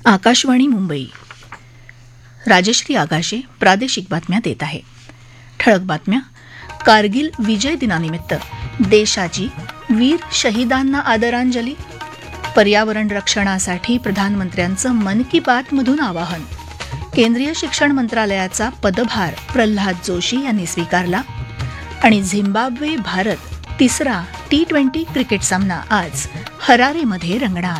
आकाशवाणी मुंबई. राजश्री आगाशे प्रादेशिक बातम्या देत आहे. ठळक बातम्या. कारगिल विजय दिनानिमित्त देशाची वीर शहीदांना आदरांजली. पर्यावरण रक्षणासाठी प्रधानमंत्र्यांचं मन की बात मधून आवाहन. केंद्रीय शिक्षण मंत्रालयाचा पदभार प्रल्हाद जोशी यांनी स्वीकारला. आणि झिम्बाब्वे भारत तिसरा T20 क्रिकेट सामना आज हरारेमध्ये रंगणार.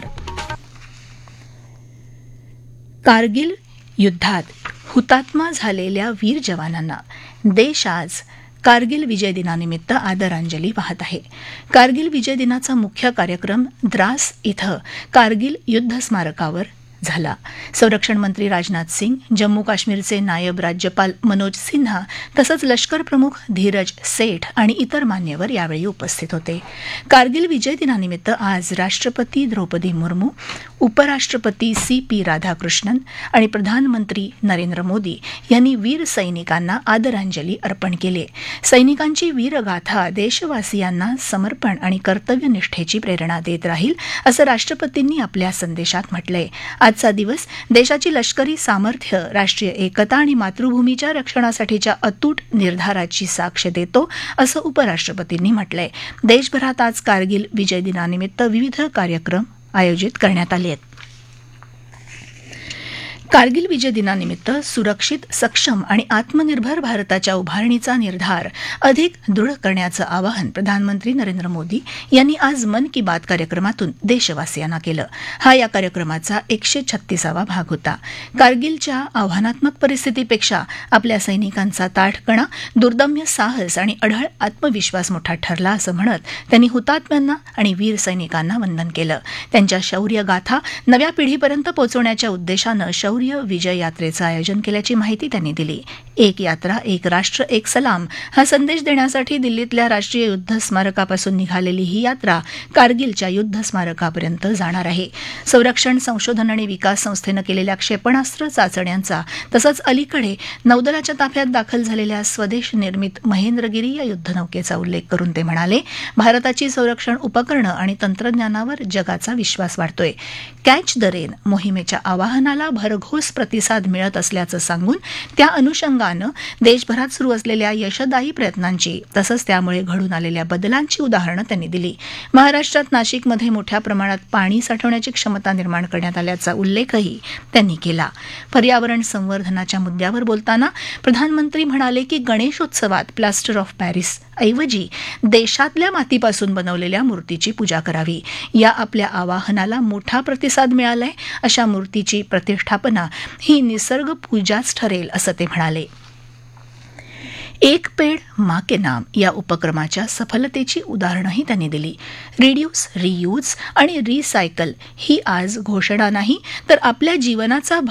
कारगिल युद्धात हुतात्मा झालेल्या वीर जवानांना देश आज कारगिल विजय दिनानिमित्त आदरांजली वाहत आहे. कारगिल विजय दिनाचा मुख्य कार्यक्रम द्रास इथं कारगिल युद्ध स्मारकावर झाला. संरक्षण मंत्री राजनाथ सिंग, जम्मू काश्मीरचे नायब राज्यपाल मनोज सिन्हा तसंच लष्कर प्रमुख धीरज सेठ आणि इतर मान्यवर यावेळी उपस्थित होते. कारगिल विजय दिनानिमित्त आज राष्ट्रपती द्रौपदी मुर्मू, उपराष्ट्रपती CP राधाकृष्णन आणि प्रधानमंत्री नरेंद्र मोदी यांनी वीर सैनिकांना आदरांजली अर्पण केली. सैनिकांची वीरगाथा देशवासियांना समर्पण आणि कर्तव्यनिष्ठेची प्रेरणा देत राहील असं राष्ट्रपतींनी आपल्या संदेशात म्हटलंय. आजचा दिवस देशाची लष्करी सामर्थ्य, राष्ट्रीय एकता आणि मातृभूमीच्या रक्षणासाठीच्या अतूट निर्धाराची साक्ष देतो असं उपराष्ट्रपतींनी म्हटलंय. देशभरात आज कारगिल विजय दिनानिमित्त विविध कार्यक्रम आयोजित करण्यात आले आहेत. कारगिल विजय दिनानिमित्त सुरक्षित, सक्षम आणि आत्मनिर्भर भारताच्या उभारणीचा निर्धार अधिक दृढ करण्याचं आवाहन प्रधानमंत्री नरेंद्र मोदी यांनी आज मन की बात कार्यक्रमातून देशवासियांना केलं. हा या कार्यक्रमाचा 136वा भाग होता. कारगिलच्या आव्हानात्मक परिस्थितीपेक्षा आपल्या सैनिकांचा ताठपणा, दुर्दम्य साहस आणि अढळ आत्मविश्वास मोठा ठरला असं म्हणत त्यांनी हुतात्म्यांना आणि वीर सैनिकांना वंदन केलं. त्यांच्या शौर्य गाथा नव्या पिढीपर्यंत पोहोचवण्याच्या उद्देशानं शौर्य विजय यात्रेचं आयोजन केल्याची माहिती त्यांनी दिली. एक यात्रा, एक राष्ट्र, एक सलाम हा संदेश देण्यासाठी दिल्लीतल्या राष्ट्रीय युद्ध स्मारकापासून निघालेली ही यात्रा कारगिलच्या युद्ध स्मारकापर्यंत जाणार आहे. संरक्षण संशोधन आणि विकास संस्थेनं केलेल्या क्षेपणास्त्र चाचण्यांचा तसंच अलीकडे नौदलाच्या ताफ्यात दाखल झालेल्या स्वदेश निर्मित महेंद्रगिरी या युद्धनौकेचा उल्लेख करून ते म्हणाले, भारताची संरक्षण उपकरणं आणि तंत्रज्ञानावर जगाचा विश्वास वाढतोय. कॅच द रेन मोहिमेच्या आवाहनाला भरघोस प्रतिसाद मिळत असल्याचं सांगून त्या अनुषंगानं देशभरात सुरू असलेल्या यशदायी प्रयत्नांची तसंच त्यामुळे घडून आलेल्या बदलांची उदाहरणं त्यांनी दिली. महाराष्ट्रात नाशिकमध्ये मोठ्या प्रमाणात पाणी साठवण्याची क्षमता निर्माण करण्यात आल्याचा उल्लेखही त्यांनी केला. पर्यावरण संवर्धनाच्या मुद्द्यावर बोलताना प्रधानमंत्री म्हणाले की गणेशोत्सवात प्लास्टर ऑफ पॅरिस ऐवजी देशातल्या मातीपासून बनवलेल्या मूर्तीची पूजा करावी. या आपल्या आवाहनाला मोठा प्रतिसाद मिळालाय. अशा मूर्तीची प्रतिष्ठापना ही निसर्ग पूजाच ठरेल असं ते म्हणाले. एक पेड माँ के नाम या उपक्रमाच्या सफलतेची उदाहरणंही त्यांनी दिली. रिड्यूस, रियूज आणि रिसायकल ही आज घोषणा नाही तर आपल्या जीवनाचा